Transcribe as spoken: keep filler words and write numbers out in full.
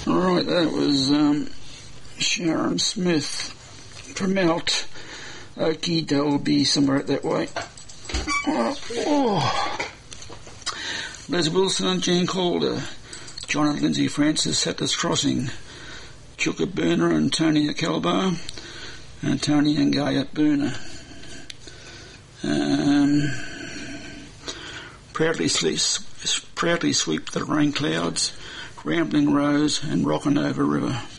Alright, that was um, Sharon Smith from out Oakey, Dalby, somewhere that way. Oh, oh. Les Wilson and Jean Calder, John and Lindsay Francis, Settlers Crossing, Chuka Burner and Tony at Calabar, and Tony and Guy at Burner. Um, proudly, sleep, proudly sweep the rain clouds, Rambling Rose and Rockin' Over River.